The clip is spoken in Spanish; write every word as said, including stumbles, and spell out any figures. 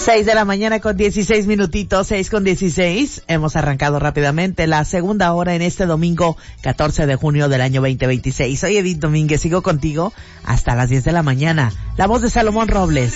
Seis de la mañana con dieciséis minutitos, seis con dieciséis. Hemos arrancado rápidamente la segunda hora en este domingo catorce de junio del año veinte veintiséis. Soy Edith Domínguez, sigo contigo hasta las diez de la mañana. La voz de Salomón Robles.